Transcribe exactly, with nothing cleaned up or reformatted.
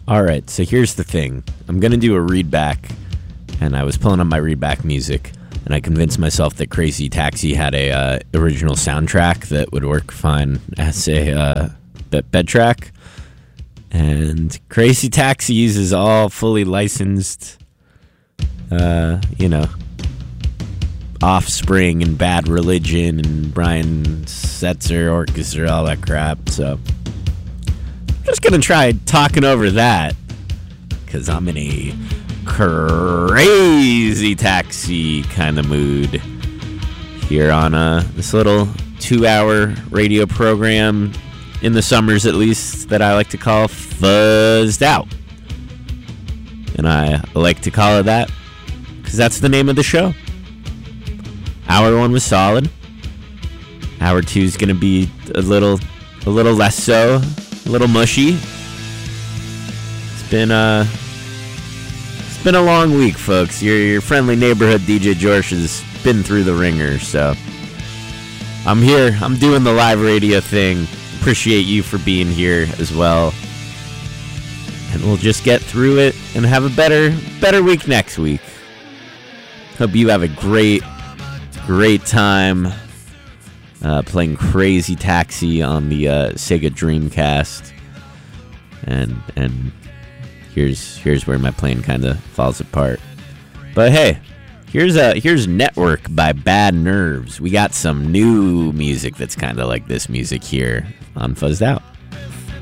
Alright, so here's the thing. I'm going to do a read back, and I was pulling up my read back music, and I convinced myself that Crazy Taxi had a uh, original soundtrack that would work fine as a uh, bed, bed track. And Crazy Taxi uses all fully licensed, uh, you know, Offspring and Bad Religion and Brian Setzer Orchestra, all that crap, so I'm just gonna try talking over that, because I'm in a Crazy Taxi kind of mood here on uh, this little two-hour radio program, in the summers at least, that I like to call Fuzzed Out. And I like to call it that because that's the name of the show. Hour one was solid. Hour two is going to be a little a little less so, a little mushy. It's been uh it's been a long week, folks. Your your friendly neighborhood D J George has been through the ringer, so I'm here. I'm doing the live radio thing. Appreciate you for being here as well. And we'll just get through it and have a better better week next week. Hope you have a great great time uh, playing Crazy Taxi on the uh, Sega Dreamcast. And and here's here's where my plan kind of falls apart. But hey, here's a here's Network by Bad Nerves. We got some new music that's kind of like this music here on Fuzzed Out.